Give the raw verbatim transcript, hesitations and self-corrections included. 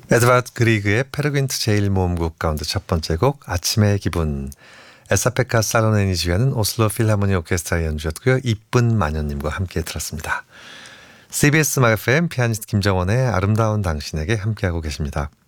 에드와드 그리그의 페르귄트 제일모음곡 가운데 첫 번째 곡 아침의 기분. 에사페카 살로넨이 지휘하는 오슬로 필하모니 오케스트라의 연주였고요. 이쁜 마녀님과 함께 들었습니다. 씨비에스 말 에프엠 피아니스트 김정원의 아름다운 당신에게 함께하고 계십니다.